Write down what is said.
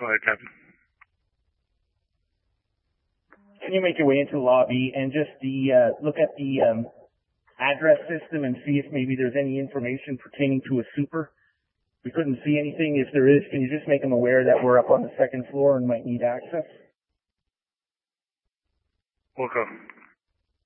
Go ahead, Captain. Can you make your way into the lobby and just look at the address system and see if maybe there's any information pertaining to a super? We couldn't see anything. If there is, can you just make them aware that we're up on the second floor and might need access? We'll go.